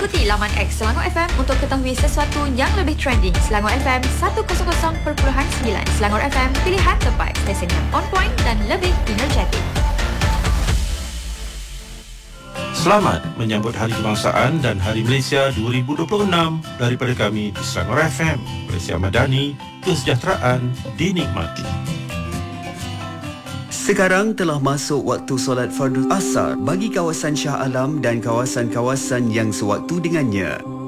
Ikuti laman X Selangor FM untuk ketahui sesuatu yang lebih trending. Selangor FM 100.9, Selangor FM, pilihan terbaik, stesen yang on point dan lebih energetik. Selamat menyambut Hari Kebangsaan dan Hari Malaysia 2026 daripada kami di Selangor FM. Malaysia Madani, kesejahteraan dinikmati. Sekarang telah masuk waktu solat fardu asar bagi kawasan Shah Alam dan kawasan-kawasan yang sewaktu dengannya.